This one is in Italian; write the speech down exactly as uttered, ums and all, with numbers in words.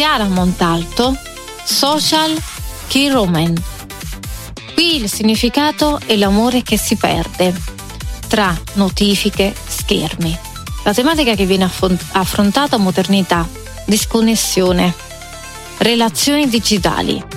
Chiara Montalto, Social Key Roman. Qui il significato è l'amore che si perde tra notifiche, schermi. La tematica che viene affrontata è maternità, disconnessione, relazioni digitali.